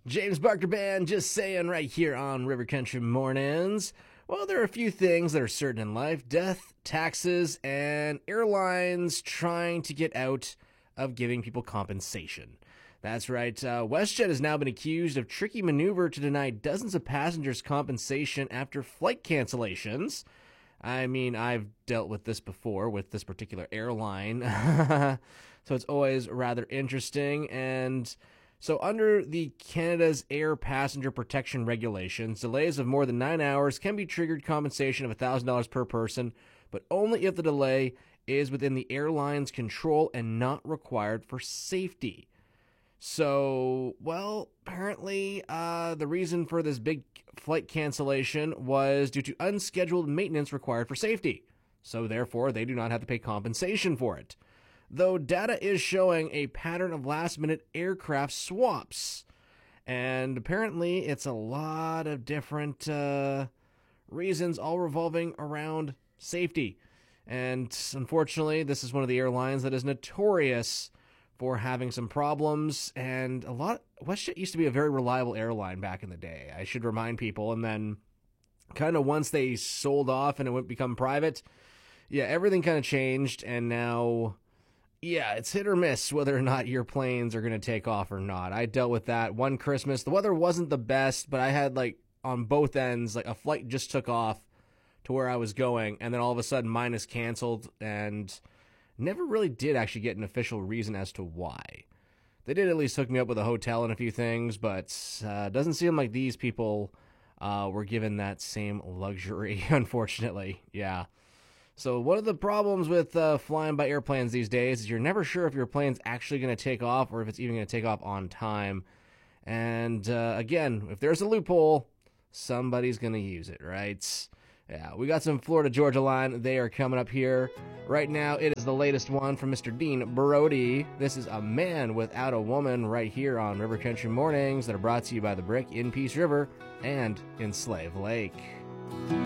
James Barker Band just saying right here on River Country Mornings. Well, there are a few things that are certain in life: death, taxes, and airlines trying to get out of giving people compensation. That's right. WestJet has now been accused of tricky maneuver to deny dozens of passengers compensation after flight cancellations. I mean, I've dealt with this before with this particular airline, so it's always rather interesting. And so under the Canada's Air Passenger Protection Regulations, delays of more than 9 hours can be triggered compensation of $1,000 per person, but only if the delay is within the airline's control and not required for safety. So, well, apparently the reason for this big flight cancellation was due to unscheduled maintenance required for safety. So, therefore, they do not have to pay compensation for it. Though data is showing a pattern of last-minute aircraft swaps. And apparently it's a lot of different reasons, all revolving around safety. And unfortunately, this is one of the airlines that is notorious for having some problems. And WestJet used to be a very reliable airline back in the day, I should remind people. And then kind of once they sold off and it went become private, everything kind of changed. And now, it's hit or miss whether or not your planes are going to take off or not. I dealt with that one Christmas. The weather wasn't the best, but I had on both ends, a flight just took off to where I was going, and then all of a sudden mine is canceled, and never really did actually get an official reason as to why. They did at least hook me up with a hotel and a few things, but doesn't seem like these people were given that same luxury, unfortunately. Yeah. So one of the problems with flying by airplanes these days is you're never sure if your plane's actually going to take off or if it's even going to take off on time. And again, if there's a loophole, somebody's going to use it, right? Yeah, we got some Florida Georgia Line. They are coming up here. Right now, it is the latest one from Mr. Dean Brody. This is A Man Without a Woman right here on River Country Mornings that are brought to you by The Brick in Peace River and in Slave Lake.